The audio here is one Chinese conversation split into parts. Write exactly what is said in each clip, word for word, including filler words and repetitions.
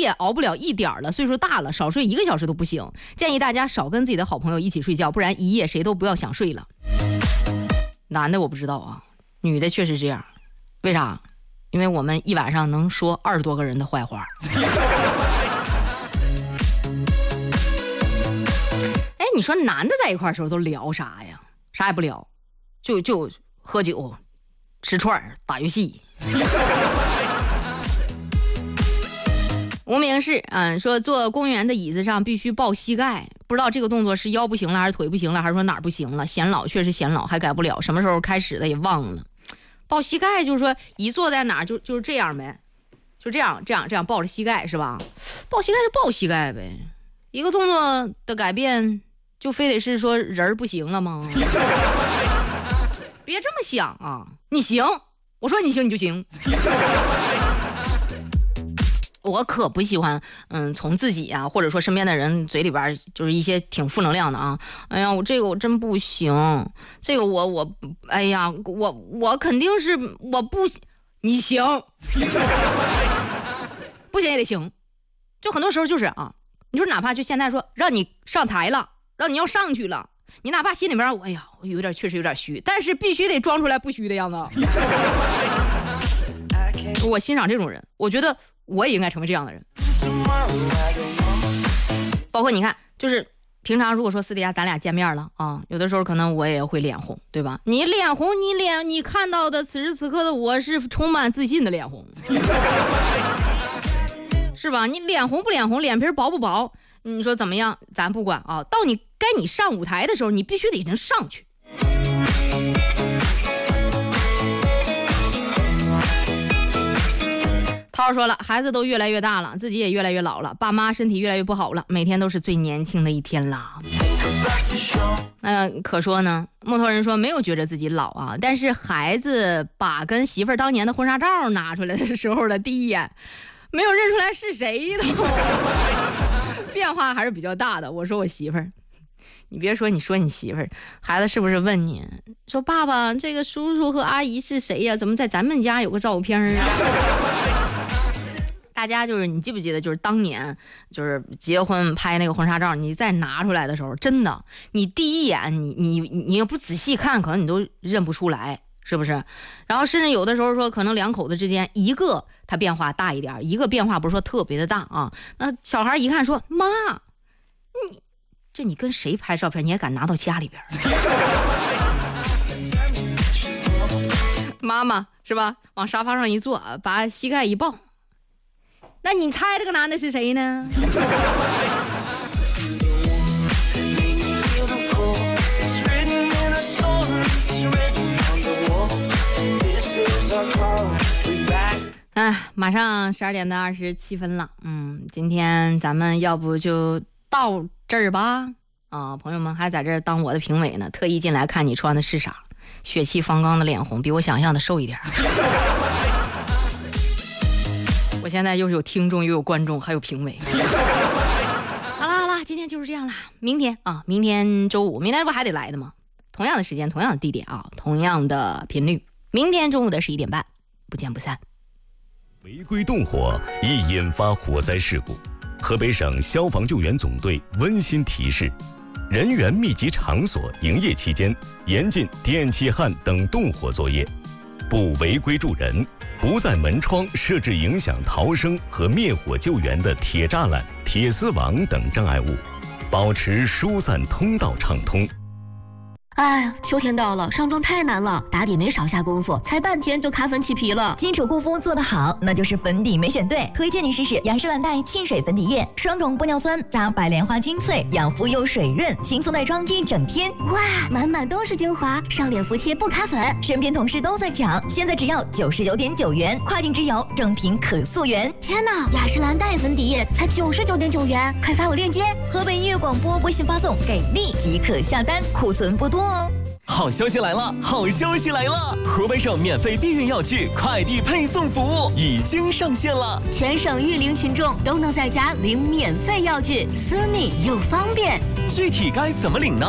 夜熬不了一点了，岁数大了，少睡一个小时都不行。建议大家少跟自己的好朋友一起睡觉，不然一夜谁都不要想睡了。男的我不知道啊，女的确实这样。为啥？因为我们一晚上能说二十多个人的坏话。哎，你说男的在一块儿的时候都聊啥呀？啥也不聊，就就喝酒、吃串、打游戏。无名氏嗯，说坐公园的椅子上必须抱膝盖，不知道这个动作是腰不行了还是腿不行了，还是说哪儿不行了。显老确实显老，还改不了，什么时候开始的也忘了。抱膝盖就是说一坐在哪儿就就是这样呗，就这样这样这样抱着膝盖是吧？抱膝盖就抱膝盖呗，一个动作的改变就非得是说人不行了吗？别这么想啊，你行，我说你行你就行。我可不喜欢，嗯，从自己啊，或者说身边的人嘴里边就是一些挺负能量的啊。哎呀，我这个我真不行，这个我我，哎呀，我我肯定是我不行，你行，不行也得行。就很多时候就是啊，你说哪怕就现在说让你上台了，让你要上去了，你哪怕心里边，哎呀，我有点确实有点虚，但是必须得装出来不虚的样子。我欣赏这种人，我觉得我也应该成为这样的人。包括你看，就是平常如果说私底下咱俩见面了啊，有的时候可能我也会脸红，对吧？你脸红，你脸你看到的此时此刻的我是充满自信的脸红，是吧？你脸红不脸红，脸皮薄不薄，你说怎么样？咱不管啊，到你该你上舞台的时候，你必须得能上去。涛说了，孩子都越来越大了，自己也越来越老了，爸妈身体越来越不好了，每天都是最年轻的一天啦。那可说呢，木头人说没有觉着自己老啊，但是孩子把跟媳妇儿当年的婚纱照拿出来的时候的第一眼，没有认出来是谁的，变化还是比较大的。我说我媳妇儿，你别说你说你媳妇儿，孩子是不是问你说爸爸这个叔叔和阿姨是谁呀？怎么在咱们家有个照片啊？大家就是你记不记得，就是当年就是结婚拍那个婚纱照，你再拿出来的时候，真的你第一眼你你你也不仔细看，可能你都认不出来，是不是？然后甚至有的时候说，可能两口子之间一个他变化大一点，一个变化不是说特别的大啊。那小孩一看说妈，你这你跟谁拍照片你也敢拿到家里边？妈妈是吧？往沙发上一坐，把膝盖一抱。那你猜这个男的是谁呢？哎，马上十二点的二十七分了，嗯，今天咱们要不就到这儿吧？啊，朋友们还在这儿当我的评委呢，特意进来看你穿的是啥，血气方刚的脸红，比我想象的瘦一点。我现在又有听众又有观众还有评委。好了好了，今天就是这样了，明天啊，明天周五，明天不还得来的吗？同样的时间同样的地点啊，同样的频率，明天中午的十一点半，不见不散。 违规动火易引发火灾事故，河北省消防救援总队温馨提示：人员密集场所营业期间，严禁电气焊等动火作业，不违规助人，不在门窗设置影响逃生和灭火救援的铁栅栏、铁丝网等障碍物，保持疏散通道畅通。 哎呀，秋天到了，上妆太难了，打底没少下功夫，才半天就卡粉起皮了。 基础护肤做得好，那就是粉底没选对。推荐你试试雅诗兰黛沁水粉底液，双种玻尿酸加白莲花精粹，养肤又水润，轻松耐妆一整天。 哇，满满都是精华，上脸服帖不卡粉。 身边同事都在抢，现在只要九十九点九元，跨境直邮，正品可溯源。 天哪，雅诗兰黛粉底液才九十九点九元，快发我链接。 河北音乐广播微信发送给力即可下单，库存不多。 好消息来了！好消息来了！河北省免费避孕药具快递配送服务已经上线了， 全省育龄群众都能在家领免费药具，私密又方便。 具体该怎么领呢？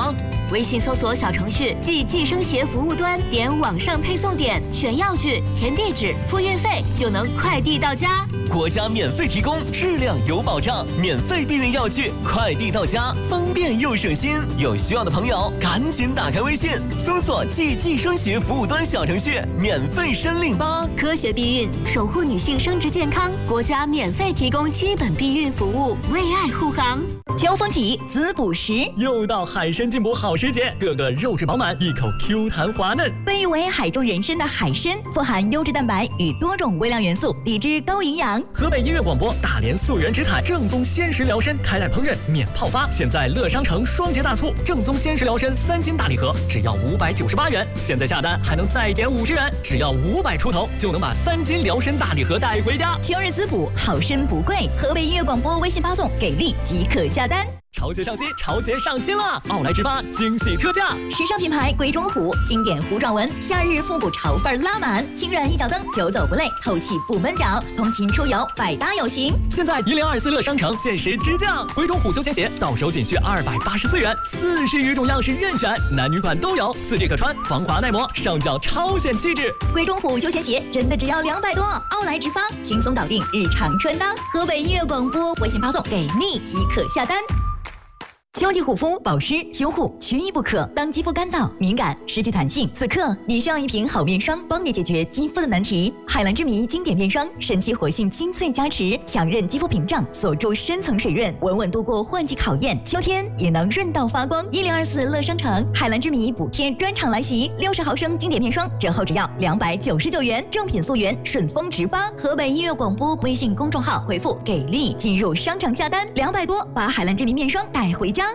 微信搜索小程序即计生协服务端，点网上配送点，选药具，填地址，付运费，就能快递到家。 国家免费提供，质量有保障，免费避孕药具，快递到家，方便又省心。有需要的朋友，赶紧打开微信，搜索即计生协服务端小程序，免费申领吧。 科学避孕，守护女性生殖健康，国家免费提供基本避孕服务，为爱护航。 秋风起，滋补时， 又到海参进补好时节，个个肉质饱满，一口 Q 弹滑嫩。 被誉为海中人参的海参，富含优质蛋白与多种微量元素，抵制高营养。 河北音乐广播大连溯源植采正宗鲜食疗参，开袋烹饪免泡发，现在乐商城双节大促，正宗鲜食疗参三斤大礼盒只要五百九十八元，现在下单还能再减五十元，只要五百出头就能把三斤疗参大礼盒带回家。 秋日滋补，好参不贵。河北音乐广播微信发送给力即可下单。 潮鞋上新，潮鞋上新了！奥莱直发惊喜特价， 时尚品牌鬼冢虎，经典糊状纹，夏日复古潮范拉满，轻软一脚蹬，久走不累，透气不闷脚，通勤出游百搭有型。 现在一零二四乐商城限时直降，鬼冢虎休闲鞋到手仅需二百八十四元，四十余种样式任选，男女款都有，四 G 可穿，防滑耐磨，上脚超显气质。 鬼冢虎休闲鞋真的只要两百多，奥莱直发轻松搞定日常穿搭。河北音乐广播微信发送给力即可下单。秋季护肤保湿修护缺一不可。当肌肤干燥、敏感、失去弹性，此刻你需要一瓶好面霜，帮你解决肌肤的难题。海蓝之谜经典面霜，神奇活性精粹加持，强韧肌肤屏障，锁住深层水润，稳稳度过换季考验。秋天也能润到发光。一零二四乐商城海蓝之谜补贴专场来袭，六十毫升经典面霜折后只要两百九十九元，正品溯源，顺丰直发。河北音乐广播微信公众号回复给力进入商场下单，两百多把海蓝之谜面霜带回家。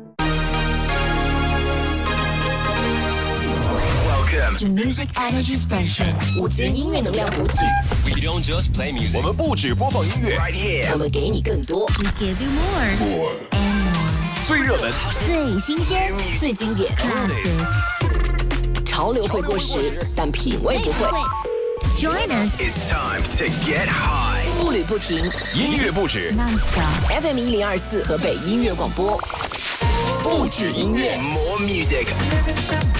To Music Energy Station， 五节音乐能量补给。 We don't just play music， 我们不只播放音乐 ，right here， 我们给你更多。We give you more more and more。 最热门、 最新鲜、最经典。潮流会过时，但品味不会。Join us。 It's time to get high。 步履不停， 音乐不止 ，non-stop。F M 一零二四河北音乐广播，不止音乐 ，More music。